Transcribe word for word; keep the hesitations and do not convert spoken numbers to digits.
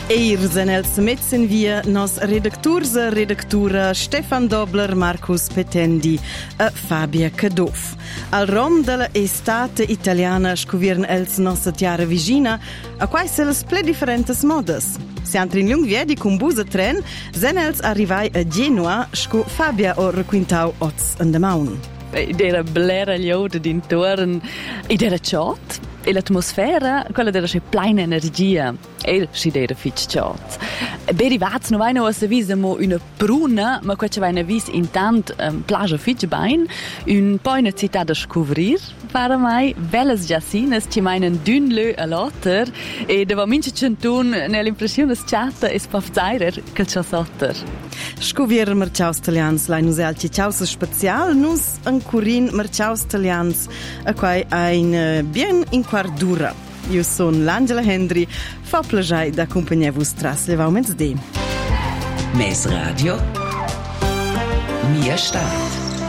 Eirsen els metzen wir nos redakturs e redaktura Stefan Dobler, Marcus Petendi e Fabia Cadoff. Al rom della estate italiana scoviern els nostra tiara vigina a quai se les ple differentes modes. Se antri in lung viedi con bus e tren, sen els arrivai a Genua sco Fabia o requintau oz en de maun. Idea blera ljoda d'intorn, idea ciot, e l'atmosfera, quella della c'è plena energia, e si deve fitch ciot. Beri vaz no vai no a visa mo una pruna, ma qua c'è vai vis intant um, plage fitch bain, un po' una città da scovrir, para mai, velas giacines ci meinen dün lö a lotter, e deva mince centun nell'impressione sciata e spafzairer che c'è sotter. Scovier merciaus italians lai nus alci ciaus special, nus ancurin merciaus italians, a quai ein uh, bien in quardura. Io son l'Angela Hendry, fa plagiai da accompagnevus tras levau mezz'de. Mes Radio, Mia Stadt.